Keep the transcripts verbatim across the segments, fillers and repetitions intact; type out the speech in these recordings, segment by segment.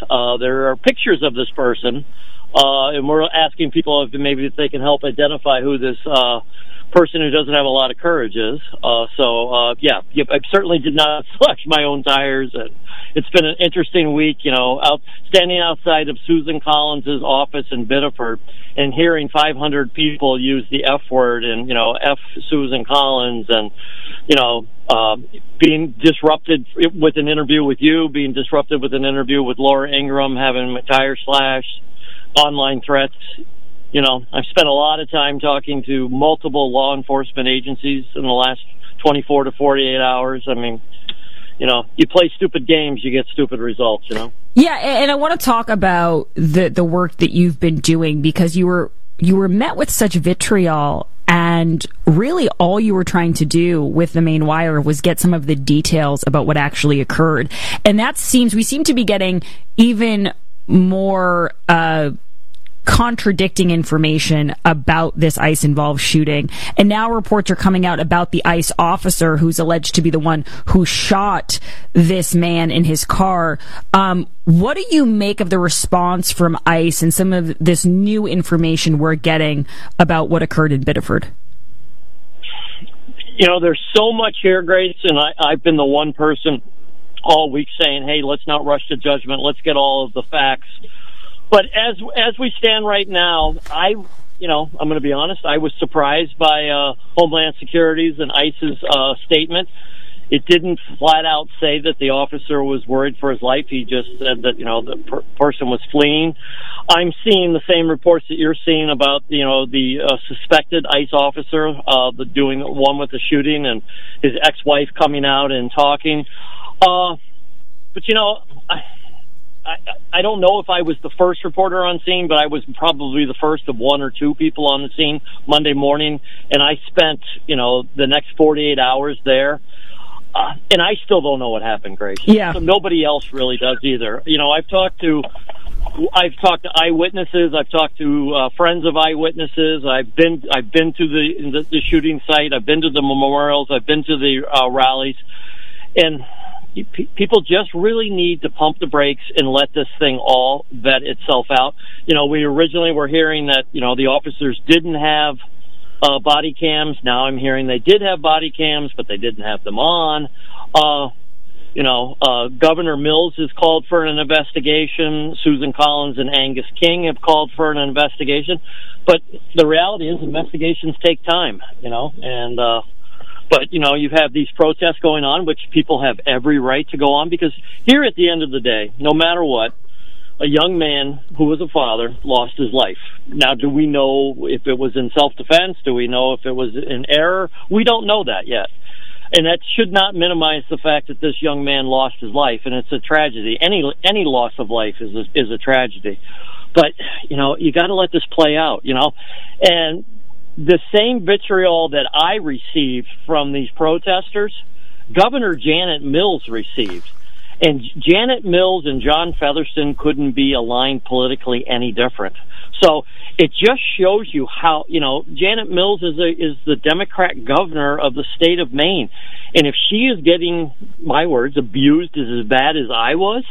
Uh, there are pictures of this person, uh, and we're asking people if maybe if they can help identify who this uh, person who doesn't have a lot of courage is. Uh, so, uh, yeah, yep, I certainly did not slash my own tires. And it's been an interesting week, you know, out standing outside of Susan Collins' office in Biddeford and hearing five hundred people use the F word and, you know, F Susan Collins and, you know, uh, being disrupted with an interview with you, being disrupted with an interview with Laura Ingraham, having my tire slashed, online threats. You know, I've spent a lot of time talking to multiple law enforcement agencies in the last twenty-four to forty-eight hours. I mean, you know, you play stupid games, you get stupid results, you know? Yeah, and I want to talk about the, the work that you've been doing, because you were you were met with such vitriol, and really all you were trying to do with the Maine Wire was get some of the details about what actually occurred. And that seems, we seem to be getting even more uh contradicting information about this ICE-involved shooting. And now reports are coming out about the ICE officer who's alleged to be the one who shot this man in his car. Um, what do you make of the response from ICE and some of this new information we're getting about what occurred in Biddeford? You know, there's so much here, Grace, and I, I've been the one person all week saying, hey, let's not rush to judgment. Let's get all of the facts. But as as we stand right now, I, you know, I'm going to be honest, I was surprised by uh, Homeland Security's and ICE's uh, statement. It didn't flat out say that the officer was worried for his life. He just said that, you know, the per- person was fleeing. I'm seeing the same reports that you're seeing about, you know, the uh, suspected ICE officer, uh, the doing one with the shooting, and his ex-wife coming out and talking. Uh, but, you know, I... I, I don't know if I was the first reporter on scene, but I was probably the first of one or two people on the scene Monday morning, and I spent, you know, the next forty-eight hours there, uh, and I still don't know what happened, Grace. Yeah. So nobody else really does either. You know, I've talked to, I've talked to eyewitnesses, I've talked to uh, friends of eyewitnesses, I've been, I've been to the, the the shooting site, I've been to the memorials, I've been to the uh, rallies, and people just really need to pump the brakes and let this thing all vet itself out. You know, we originally were hearing that, you know, the officers didn't have uh, body cams. Now I'm hearing they did have body cams, but they didn't have them on. Uh, you know, uh, Governor Mills has called for an investigation. Susan Collins and Angus King have called for an investigation. But the reality is investigations take time, you know, and, uh, But, you know, you have these protests going on, which people have every right to go on, because here at the end of the day, no matter what, a young man who was a father lost his life. Now, do we know if it was in self-defense? Do we know if it was in error? We don't know that yet. And that should not minimize the fact that this young man lost his life, and it's a tragedy. Any any loss of life is a, is a tragedy. But, you know, you got to let this play out, you know. And the same vitriol that I received from these protesters, Governor Janet Mills received. And Janet Mills and John Featherston couldn't be aligned politically any different. So it just shows you how, you know, Janet Mills is a, is the Democrat governor of the state of Maine. And if she is getting, my words, abused as, as bad as I was,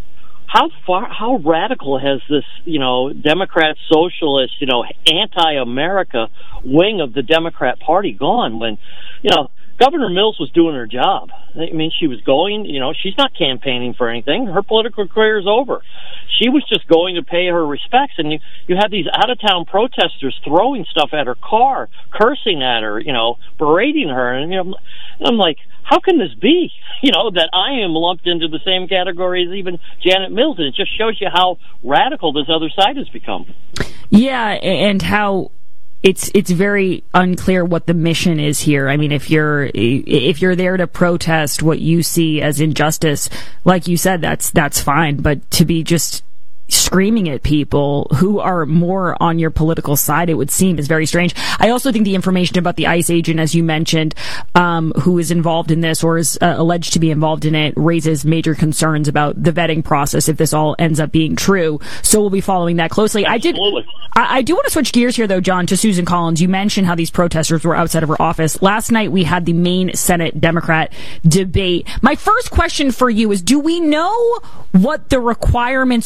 How far, how radical has this, you know, Democrat socialist, you know, anti-America wing of the Democrat Party gone when, you know, Governor Mills was doing her job. I mean, she was going, you know, she's not campaigning for anything. Her political career is over. She was just going to pay her respects, and you, you have these out-of-town protesters throwing stuff at her car, cursing at her, you know, berating her, and, you know, I'm like, how can this be, you know, that I am lumped into the same category as even Janet Mills? And it just shows you how radical this other side has become. Yeah, and how it's it's very unclear what the mission is here. I mean, if you're if you're there to protest what you see as injustice, like you said, that's that's fine. But to be just screaming at people who are more on your political side, it would seem, is very strange. I also think the information about the ICE agent, as you mentioned, um, who is involved in this or is uh, alleged to be involved in it, raises major concerns about the vetting process if this all ends up being true. So we'll be following that closely. Absolutely. I did. I, I do want to switch gears here, though, John, to Susan Collins. You mentioned how these protesters were outside of her office. Last night we had the Maine Senate Democrat debate. My first question for you is, do we know what the requirements